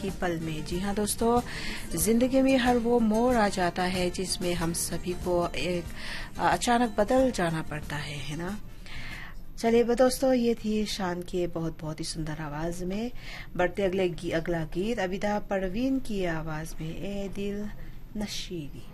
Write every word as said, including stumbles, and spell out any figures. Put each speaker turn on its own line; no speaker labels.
की पल में। जी हाँ दोस्तों, जिंदगी में हर वो मोड़ आ जाता है जिसमें हम सभी को एक अचानक बदल जाना पड़ता है है ना। चलिए दोस्तों, ये थी शान की बहुत बहुत ही सुंदर आवाज में। बढ़ते अगले गी, अगला गीत अविदा परवीन की आवाज में, ए दिल नशीली।